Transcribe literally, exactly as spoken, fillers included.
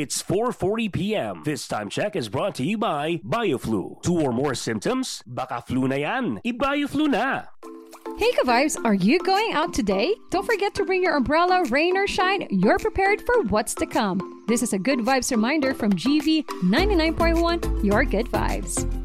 It's four forty p.m. This time check is brought to you by BioFlu. Two or more symptoms? Baka flu na yan. I-BioFlu na. Hey Ka-Vibes, are you going out today? Don't forget to bring your umbrella, rain or shine. You're prepared for what's to come. This is a Good Vibes reminder from G V ninety-nine point one, your Good Vibes.